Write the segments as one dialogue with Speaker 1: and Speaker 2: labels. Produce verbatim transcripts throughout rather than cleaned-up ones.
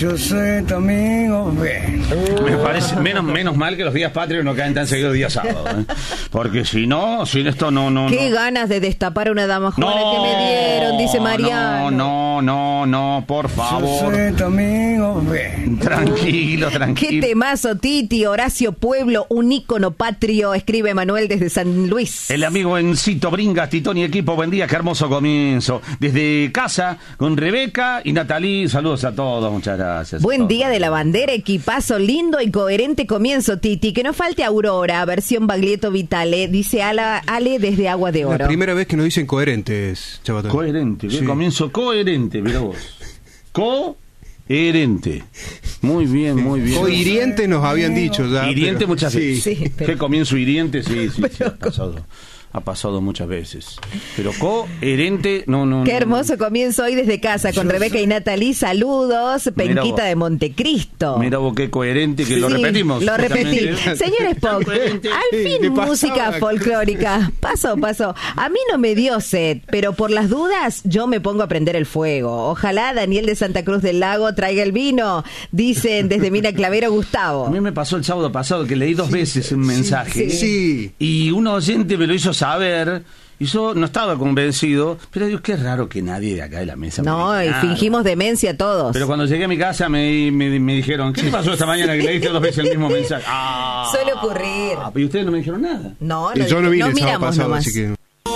Speaker 1: Yo soy tu amigo. Ven.
Speaker 2: Me parece menos, menos mal que los días patrios no caen tan seguidos días sábados, ¿eh? Porque si no, sin esto no, no.
Speaker 3: Qué
Speaker 2: no.
Speaker 3: ganas de destapar una dama joven
Speaker 2: No,
Speaker 3: que me dieron, dice Mariano.
Speaker 2: No, no, no, no, por favor.
Speaker 1: Yo soy tu amigo. Ven.
Speaker 2: Tranquilo,
Speaker 3: Qué
Speaker 2: tranquilo.
Speaker 3: temazo, Titi, Horacio Pueblo, un ícono patrio, escribe Manuel desde San Luis.
Speaker 2: El amigo Encito Bringas, Titón y equipo, buen día, qué hermoso comienzo. Desde casa, con Rebeca y Natalí, saludos a todos, muchas gracias.
Speaker 3: Buen día de la bandera, equipazo lindo y coherente comienzo, Titi. Que no falte Aurora, versión Baglietto Vitale, dice Ala, Ale desde Agua de Oro.
Speaker 4: La primera vez que nos dicen coherentes, Chabatón.
Speaker 2: Coherente, qué
Speaker 4: Sí.
Speaker 2: comienzo coherente, mirá vos. Coherente. Muy bien, muy bien.
Speaker 4: Cohiriente nos habían dicho ya.
Speaker 2: Hiriente
Speaker 4: pero-
Speaker 2: muchas
Speaker 4: sí.
Speaker 2: veces.
Speaker 3: Sí, pero-
Speaker 2: ¿Qué comienzo hiriente? Sí, sí, sí, ha pasado. Ha pasado muchas veces. Pero coherente, no, no.
Speaker 3: Qué
Speaker 2: no,
Speaker 3: hermoso comienzo hoy desde casa con Rebeca y Natalie. Saludos,
Speaker 2: Mira
Speaker 3: Penquita
Speaker 2: vos.
Speaker 3: de Montecristo.
Speaker 2: Mira vos qué coherente, que lo
Speaker 3: Sí,
Speaker 2: repetimos.
Speaker 3: Lo repetí.
Speaker 2: justamente.
Speaker 3: Señor Spock,
Speaker 2: Coherente.
Speaker 3: al
Speaker 4: Sí,
Speaker 3: fin
Speaker 4: le pasaba.
Speaker 3: música folclórica. Pasó, pasó. A mí no me dio sed, pero por las dudas yo me pongo a prender el fuego. Ojalá Daniel de Santa Cruz del Lago traiga el vino, dicen desde Mina Clavero
Speaker 2: A
Speaker 3: Gustavo.
Speaker 2: mí me pasó el sábado pasado que leí dos veces un mensaje.
Speaker 4: Sí.
Speaker 2: Y un oyente me lo hizo saber. Y yo no estaba convencido. Pero digo, qué raro que nadie de acá de la mesa.
Speaker 3: No,
Speaker 2: me
Speaker 3: y
Speaker 2: diga nada.
Speaker 3: fingimos demencia todos.
Speaker 2: Pero cuando llegué a mi casa me, me, me dijeron, ¿qué te pasó esta mañana que leíste dos veces el mismo mensaje? Ah,
Speaker 3: Suele ocurrir.
Speaker 2: ¿Y ustedes no me dijeron nada?
Speaker 3: No,
Speaker 4: Y
Speaker 3: no,
Speaker 4: yo no vine
Speaker 3: no
Speaker 4: el sábado
Speaker 3: miramos
Speaker 4: pasado,
Speaker 3: nomás.
Speaker 4: así que...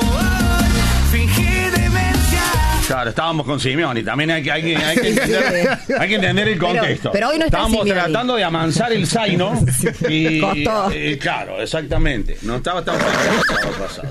Speaker 2: Claro, estábamos con Simeone. También hay que, hay que, hay que, entender, hay que entender el
Speaker 3: Pero-
Speaker 2: contexto.
Speaker 3: pero hoy no está
Speaker 2: Estábamos
Speaker 3: Simeone.
Speaker 2: tratando de amansar el zaino. Y,
Speaker 3: Costó.
Speaker 2: y, claro, exactamente. No estaba tan fácil el sábado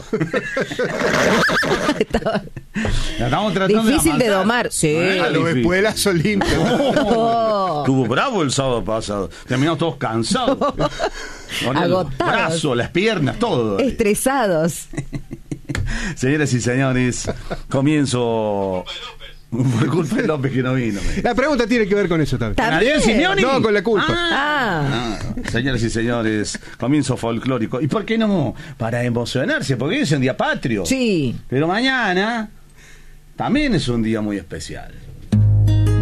Speaker 2: pasado. Estábamos tratando
Speaker 3: Difícil de
Speaker 2: amansar.
Speaker 3: domar. Sí.
Speaker 2: Eh,
Speaker 4: A los
Speaker 2: difícil.
Speaker 4: espuelas olímpicos.
Speaker 3: Oh.
Speaker 2: Estuvo bravo el sábado pasado. Terminamos todos cansados. Con el
Speaker 3: Agotados.
Speaker 2: brazo, las piernas, todo.
Speaker 3: Estresados.
Speaker 2: Señoras y señores, comienzo. Por culpa de López que no vino. me-
Speaker 4: La pregunta tiene que ver con eso también.
Speaker 3: ¿También?
Speaker 2: ¿Ariel Simeone?
Speaker 4: No, con la culpa.
Speaker 3: Ah.
Speaker 2: Ah, señoras y señores, comienzo folclórico. ¿Y por qué no? Para emocionarse, porque hoy es un día patrio.
Speaker 3: Sí.
Speaker 2: Pero mañana también es un día muy especial.